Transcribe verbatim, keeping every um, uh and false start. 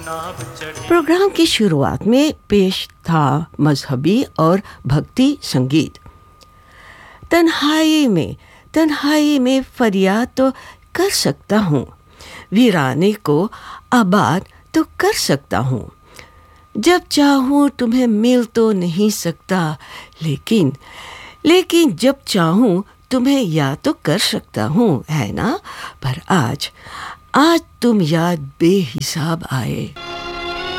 Programme की शुरुआत में पेश था मजहबी और भक्ति संगीत। तन्हाई में तन्हाई में फरियाद तो कर सकता हूँ, वीराने को आबाद तो कर सकता हूँ। जब चाहूँ तुम्हें मिल तो नहीं सकता, लेकिन लेकिन जब चाहूँ तुम्हें याद तो कर सकता हूँ, है ना। पर आज आज तुम याद बेहिसाब आए।